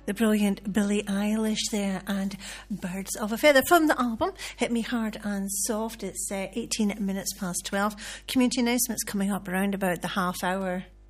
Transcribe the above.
The brilliant Billie Eilish there and Birds of a Feather from the album Hit Me Hard and Soft. It's 18 minutes past 12. Community announcements coming up around about the half hour